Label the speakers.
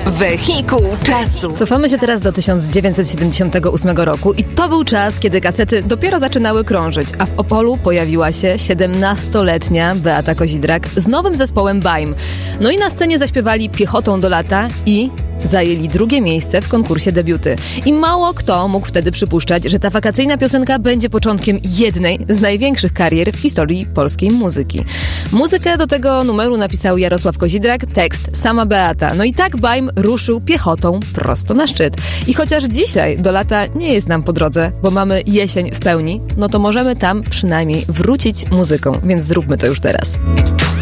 Speaker 1: Wehikuł czasu.
Speaker 2: Cofamy się teraz do 1978 roku i to był czas, kiedy kasety dopiero zaczynały krążyć, a w Opolu pojawiła się 17-letnia Beata Kozidrak z nowym zespołem BAIM. No i na scenie zaśpiewali Piechotą do lata i zajęli drugie miejsce w konkursie Debiuty. I mało kto mógł wtedy przypuszczać, że ta wakacyjna piosenka będzie początkiem jednej z największych karier w historii polskiej muzyki. Muzykę do tego numeru napisał Jarosław Kozidrak, tekst sama Beata. No i tak BAIM ruszył piechotą prosto na szczyt. I chociaż dzisiaj do lata nie jest nam po drodze, bo mamy jesień w pełni, no to możemy tam przynajmniej wrócić muzyką, więc zróbmy to już teraz.